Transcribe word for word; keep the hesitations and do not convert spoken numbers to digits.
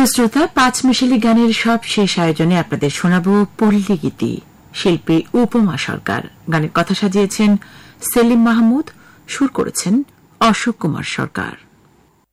প্রিয় শ্রোতা, পাঁচ মিশালি গানের সব শেষ আয়োজনে আপনাদের শোনাব পল্লী গীতি। শিল্পী উপমা সরকার। গানের কথা সাজিয়েছেন সেলিম মাহমুদ, সুর করেছেন অশোক কুমার সরকার।